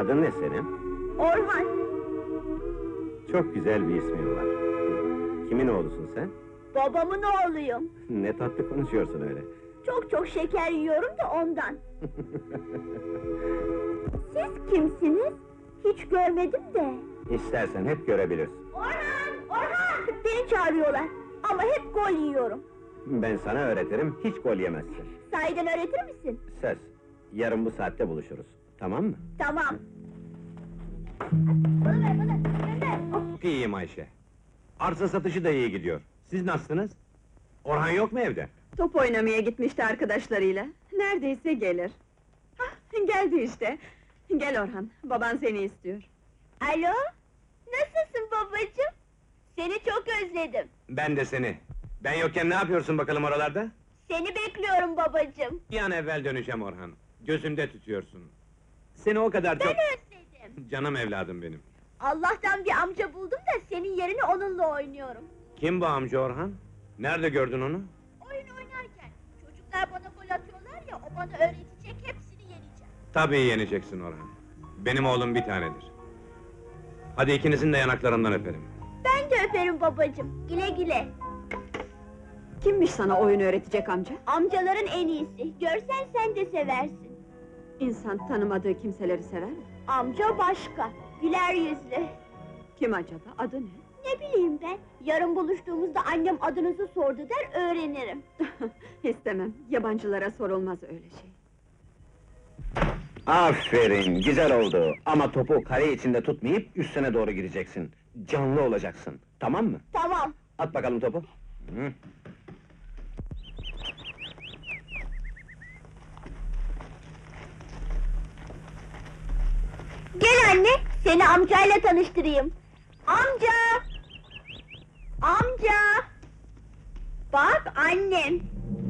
Adın ne senin? Orhan, Çok güzel bir ismin var. Kimin oğlusun sen? babamın oğluyum. Ne tatlı konuşuyorsun öyle. Çok çok şeker yiyorum da ondan. Siz kimsiniz? Hiç görmedim de. İstersen hep görebilirsin. Orhan! Orhan! Beni çağırıyorlar. Ama hep gol yiyorum. Ben sana öğretirim, hiç gol yemezsin. Sahiden öğretir misin? Söz, yarın bu saatte buluşuruz. Tamam mı? Tamam. Bana ver, bana. Gönder. Çok iyiyim Ayşe. Arsa satışı da iyi gidiyor. Siz nasılsınız? Orhan yok mu evde? Top oynamaya gitmişti arkadaşlarıyla. Neredeyse gelir. Hah, geldi işte. Gel Orhan, baban seni istiyor. Alo? Nasılsın babacığım? Seni çok özledim. Ben de seni. Ben yokken ne yapıyorsun bakalım oralarda? Seni bekliyorum babacığım. Bir an evvel döneceğim Orhan. Gözümde tutuyorsun. Seni o kadar çok... Ben özledim. Canım evladım benim. Allah'tan bir amca buldum da senin yerine onunla oynuyorum. Kim bu amca Orhan? Nerede gördün onu? Oyun oynarken çocuklar bana gol atıyorlar ya, o bana öğretecek, hepsini yeneceğim. Tabii yeneceksin Orhan. Benim oğlum bir tanedir. Hadi ikinizin de yanaklarından öperim. Ben de öperim babacığım. Güle güle. Kimmiş sana oyun öğretecek amca? Amcaların en iyisi. Görsen sen de seversin. İnsan tanımadığı kimseleri sever mi? Amca başka. Güler yüzlü. Kim acaba, adı ne? Ne bileyim ben. Yarın buluştuğumuzda annem adınızı sordu der, öğrenirim. İstemem, yabancılara sorulmaz öyle şey. Aferin, güzel oldu. Ama topu kare içinde tutmayıp üstüne doğru gireceksin. Canlı olacaksın, tamam mı? Tamam. At bakalım topu. Hı. Gel anne, seni amcayla tanıştırayım. Amca! Amca! Bak annem.